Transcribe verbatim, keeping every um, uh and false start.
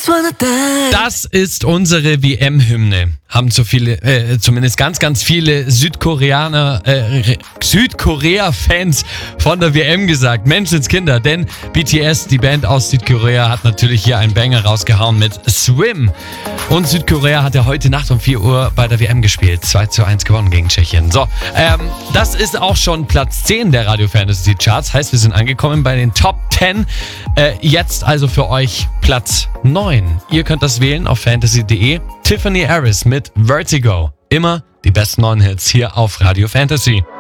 Das ist unsere W M-Hymne. Haben so viele, äh, zumindest ganz, ganz viele Südkoreaner, äh, Südkorea-Fans von der W M gesagt. Menschenskinder, denn B T S, die Band aus Südkorea, hat natürlich hier einen Banger rausgehauen mit Swim. Und Südkorea hat ja heute Nacht um vier Uhr bei der W M gespielt. zwei zu eins gewonnen gegen Tschechien. So, ähm, das ist auch schon Platz zehn der Radio Fantasy Charts. Heißt, wir sind angekommen bei den Top zehn. Äh, jetzt also für euch Platz neun. Ihr könnt das wählen auf fantasy punkt de. Tiffany Harris mit Vertigo. Immer die besten neuen Hits hier auf Radio Fantasy.